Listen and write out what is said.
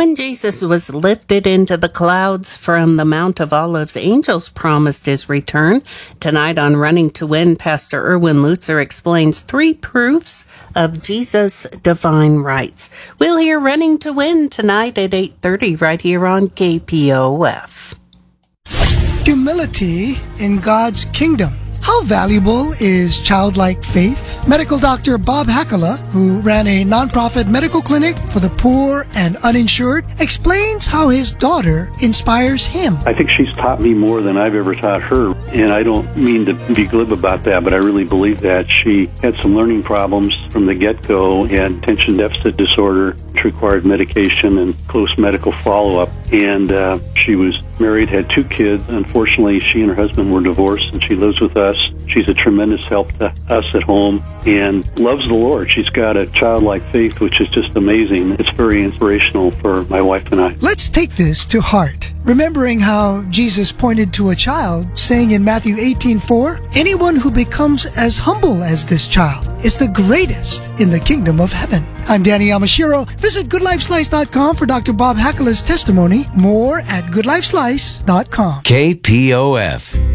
When Jesus was lifted into the clouds from the Mount of Olives, angels promised his return. Tonight on Running to Win, Pastor Erwin Lutzer explains 3 proofs of Jesus' divine rights. We'll hear Running to Win tonight at 8:30 right here on KPOF. Humility in God's kingdom. How valuable is childlike faith? Medical doctor Bob Hakala, who ran a nonprofit medical clinic for the poor and uninsured, explains how his daughter inspires him. I think she's taught me more than I've ever taught her, and I don't mean to be glib about that, but I really believe that. She had some learning problems from the get-go and attention deficit disorder, which required medication and close medical follow-up, and she was married, had 2 kids. Unfortunately, she and her husband were divorced, and she lives with us. She's a tremendous help to us at home and loves the Lord. She's got a childlike faith, which is just amazing. It's very inspirational for my wife and I. Let's take this to heart, remembering how Jesus pointed to a child, saying in Matthew 18:4, "Anyone who becomes as humble as this child is the greatest in the kingdom of heaven." I'm Danny Yamashiro. Visit GoodLifeSlice.com for Dr. Bob Hakala's testimony. More at GoodLifeSlice.com. KPOF.